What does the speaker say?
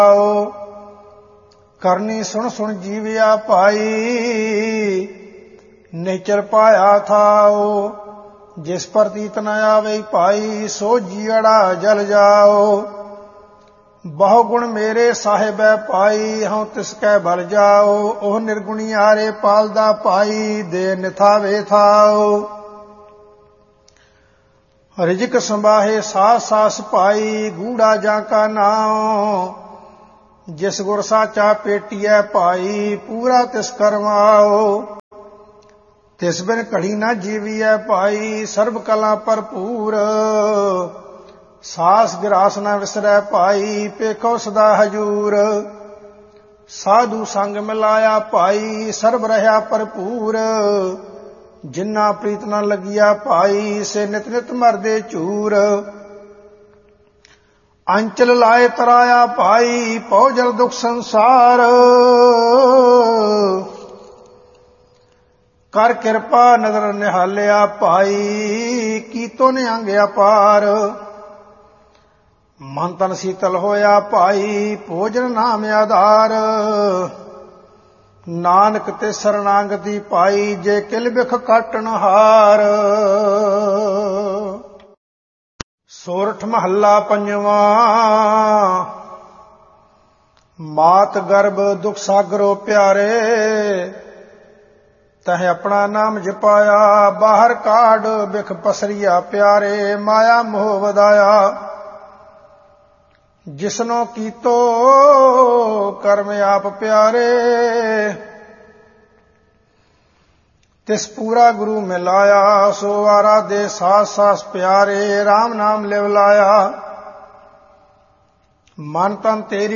ਕਰਨੀ ਸੁਣ ਸੁਣ ਜੀਵਿਆ ਭਾਈ, ਨਿਚਰ ਪਾਇਆ ਥਾਓ। ਜਿਸ ਪ੍ਰਤੀਤ ਨ ਆਵੇ ਭਾਈ, ਸੋ ਜੀਅੜਾ ਜਲ ਜਾਓ। ਬਹੁ ਗੁਣ ਮੇਰੇ ਸਾਹਿਬੈ ਭਾਈ, ਹਉ ਤਿਸ ਕੈ ਬਲ ਜਾਓ। ਉਹ ਨਿਰਗੁਣੀ ਆਰੇ ਪਾਲਦਾ ਭਾਈ, ਦੇ ਨਿਥਾਵੇ ਥਾਓ। ਰਿਜਕ ਸੰਭਾਹੇ ਸਾਸ ਸਾਸ ਭਾਈ, ਗੂੜਾ ਜਾਂ ਕਾ ਨਾਉ। ਜਿਸ ਗੁਰ ਸਾਚਾ ਪੇਟੀਐ ਭਾਈ, ਪੂਰਾ ਤਿਸ ਕਰਵਾਓ। ਤਿਸ ਬਿਨ ਘੜੀ ਨਾ ਜੀਵੀਐ ਭਾਈ, ਸਰਬ ਕਲਾ ਭਰਪੂਰ। ਸਾਸ ਗਿਰਾਸ ਨਾ ਵਿਸਰੈ ਭਾਈ, ਪੇਖੋ ਸਦਾ ਹਜੂਰ। ਸਾਧੂ ਸੰਗ ਮਿਲਾਇਆ ਭਾਈ, ਸਰਬ ਰਹਾ ਭਰਪੂਰ। ਜਿਨ੍ਹਾਂ ਪ੍ਰੀਤ ਨਾ ਲੱਗਿਆ ਭਾਈ, ਸੇ ਨਿਤ ਨਿਤ ਮਰਦੇ ਝੂਰ। ਅੰਚਲ ਲਾਏ ਤਰਾਇਆ ਭਾਈ, ਪਉ ਜਲ ਦੁਖ ਸੰਸਾਰ। ਕਰ ਕਿਰਪਾ ਨਦਰ ਨਿਹਾਲਿਆ ਭਾਈ, ਕੀਤੋ ਨਿਹੰਗ ਅਪਾਰ। ਮਨ ਤਨ ਸੀਤਲ ਹੋਇਆ ਭਾਈ, ਭੋਜਨ ਨਾਮ ਆਧਾਰ। ਨਾਨਕ ਤੇ ਸਰਨਾਗਤੀ ਪਾਈ, ਜੇ ਕਿਲ ਬਿਖ ਕਾਟਣ ਹਾਰ। ਸੋਰਠ ਮਹੱਲਾ ਪੰਜਵਾਂ। ਮਾਤ ਗਰਭ ਦੁਖ ਸਾਗਰੋ ਪਿਆਰੇ, ਤਹਿ ਆਪਣਾ ਨਾਮ ਜਪਾਇਆ। ਬਾਹਰ ਕਾਢ ਬਿਖ ਪਸਰੀਆ ਪਿਆਰੇ, ਮਾਇਆ ਮੋਹ ਵਧਾਇਆ। ਜਿਸਨੋ ਕੀਤੋ ਕਰਮ ਆਪ ਪਿਆਰੇ, ਤਿਸ ਪੂਰਾ ਗੁਰੂ ਮਿਲਾਇਆ। ਸੋ ਆਰਾਧੇ ਸਾਸ ਸਾਸ ਪਿਆਰੇ, ਰਾਮ ਨਾਮ ਲਿਵ ਲਾਇਆ। ਮਨ ਤਨ ਤੇਰੀ